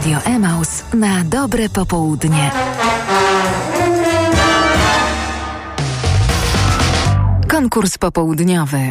Radio Emaus na dobre popołudnie. Konkurs popołudniowy.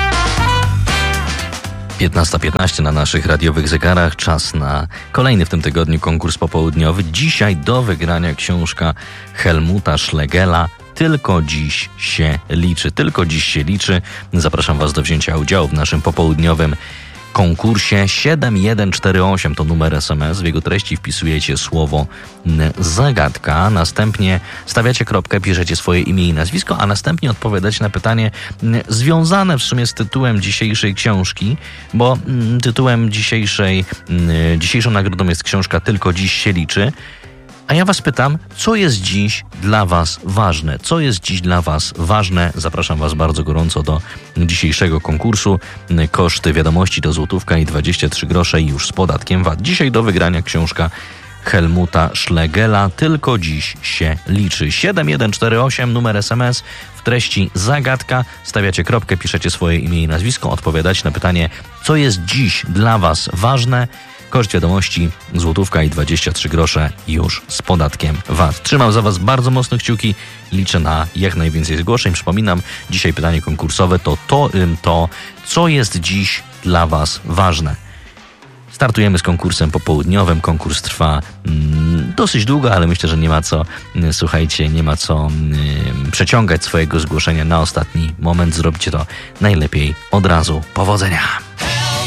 15:15 na naszych radiowych zegarach. Czas na kolejny w tym tygodniu konkurs popołudniowy. Dzisiaj do wygrania książka Helmuta Schlegela Tylko dziś się liczy. Tylko dziś się liczy. Zapraszam Was do wzięcia udziału w naszym popołudniowym konkursie. 7148 to numer SMS. W jego treści wpisujecie słowo zagadka. Następnie stawiacie kropkę, piszecie swoje imię i nazwisko, a następnie odpowiadacie na pytanie związane w sumie z tytułem dzisiejszej książki, bo tytułem dzisiejszą nagrodą jest książka Tylko dziś się liczy. A ja Was pytam, co jest dziś dla Was ważne? Co jest dziś dla Was ważne? Zapraszam Was bardzo gorąco do dzisiejszego konkursu. Koszty wiadomości to złotówka i 23 grosze już z podatkiem VAT. Dzisiaj do wygrania książka Helmuta Schlegela Tylko dziś się liczy. 7148 numer SMS. W treści zagadka stawiacie kropkę, piszecie swoje imię i nazwisko, odpowiadacie na pytanie, co jest dziś dla Was ważne. Koszt wiadomości złotówka i 23 grosze już z podatkiem VAT. Trzymam za Was bardzo mocno kciuki. Liczę na jak najwięcej zgłoszeń. Przypominam, dzisiaj pytanie konkursowe to co jest dziś dla Was ważne. Startujemy z konkursem popołudniowym. Konkurs trwa dosyć długo, ale myślę, że nie ma co, słuchajcie, nie ma co przeciągać swojego zgłoszenia na ostatni moment. Zrobicie to najlepiej od razu. Powodzenia!